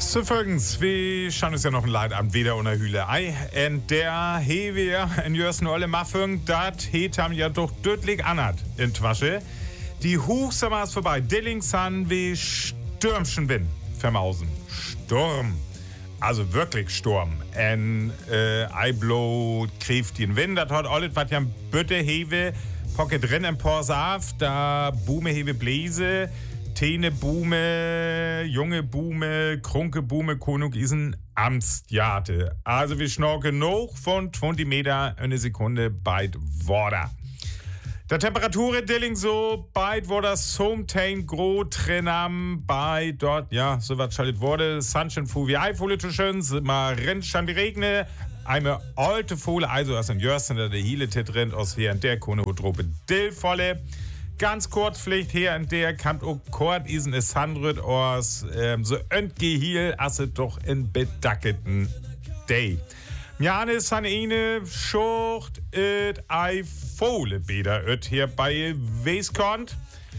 So folgens, wie schauen uns ja noch ein Leitabend wieder unter Hühle ei. Und der wir in Jörsen alle Maffung, dat het ham ja doch deutlich anhat in Twasche. Die Hochsommer ist vorbei. Dillingsan wie Stürmchen Wind vermausen. Sturm. Also wirklich Sturm. En Eiblo kriegt den Wind. Das hat alles, was ja Bütte hewe, Pocket drin im Porsaf, da Bume hewe Bläse. Tene Bume, junge Bume, Krunke Bume, Konung isen Amtsjate. Also wir schnorken noch von 20 Meter eine Sekunde beid Water. Der Temperatur Dilling so beid war das Somtain gro Trenam bei dort, ja, so was schaltet wurde. Sunshine fu wie Eifole zu schön, mal rennt schon die Regne. Eine alte Fohle, also aus dem Jörsten, der Hiele rennt aus hier und der Kone Hydrope Dillvolle. Ganz kurz vielleicht hier und der kommt auch kurz isen es handelt aus so entgehiel asse doch in bedacketen Day. Mjane ist an eine Schucht et ei Fohle beder et hier bei Weiskont.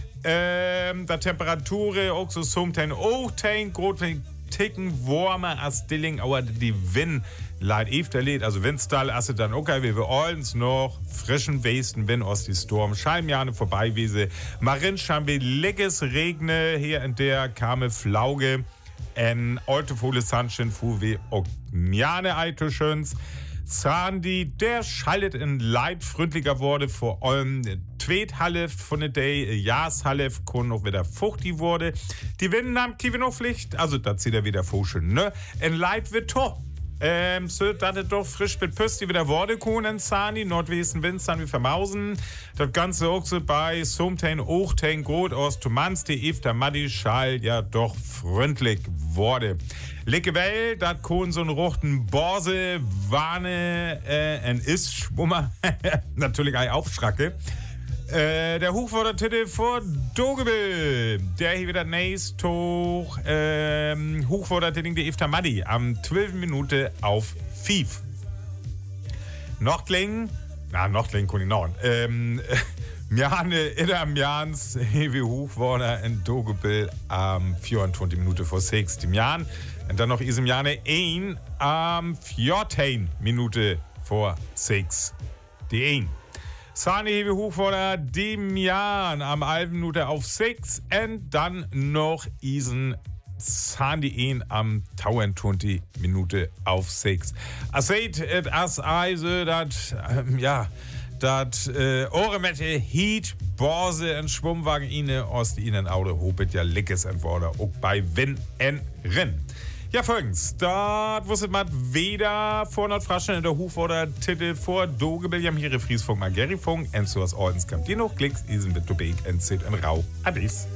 Der Temperatur auch so somten auch tein groten Ticken warmer als Dilling, aber die Wind leid efterlädt, also Windstall, asse dann okay, wie wir allens noch frischen Westen, wenn aus die Sturm, Scheinjahre vorbei, wie sie Marin schambe leckes Regne, hier in der kame Flauge, en alte Fohle Sunshine, fu wie Okmiane Eitelschöns, Sandy, der schaltet in Leid freundlicher wurde, vor allem Tweethalef von der Day, Jahrshalef, kon noch wieder fuchtig wurde. Die Wind nahm Kiewe noch Pflicht, also da zieht er wieder Fuschen, ne? En Leid wird to. So, dass es doch frisch mit Püsti wieder wurde, Kuhnen, Sani, Nordwesten, Wind, Sani, vermausen. Das Ganze auch so bei Somtain, Ochtain, Grot aus Tumans, die Efter Maddi, Schall, ja doch freundlich wurde. Lecke Well, dat Kohn so ein rochten Borse, Warne, en ist Schwummer, natürlich ein Aufschracke. Der Hochvordertitel vor Dogebel. Der hier wieder nächst hoch. Hochvordertitel der Efter Maddi am 12 Minute auf 5. Nochtling kann ich noch. Mjane in Jans hewe Hochvorder in Dogebel am 24 Minute vor 6. Im Jan. Und dann noch isem Jane 1 am 14 Minute vor 6. Die 1. Sani hewe Hochvorder Demian am 11 Minute auf 6 und dann noch isen Sani ein am 20 Minute auf 6. Seht et as eise dat dat Ohremette Heat Borse en Schwummwagen ine aus die ihnen Auto hopet ja leckes entworder auch bei Wenn en Renn. Ja, folgendes. Dort wusstet man weder vor Nordfraschen in der Hochvorder Titel vor Dogebel, jam hier Friesfunk, Magerifunk, und so was Ordens kommt. Die noch Klicks, isen mit Tobek, und Zit und Rau. Adis.